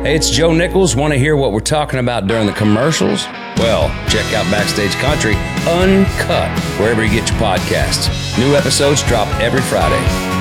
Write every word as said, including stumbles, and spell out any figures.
Hey, it's Joe Nichols. Want to hear what we're talking about during the commercials? Well, check out Backstage Country Uncut wherever you get your podcasts. New episodes drop every Friday.